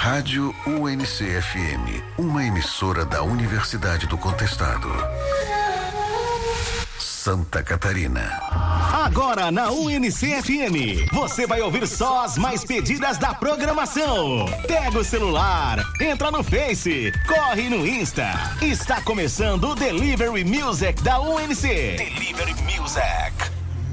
Rádio UNC-FM, uma emissora da Universidade do Contestado. Santa Catarina. Agora na UNC-FM, você vai ouvir só as mais pedidas da programação. Pega o celular, entra no Face, corre no Insta. Está começando o Delivery Music da UNC. Delivery Music.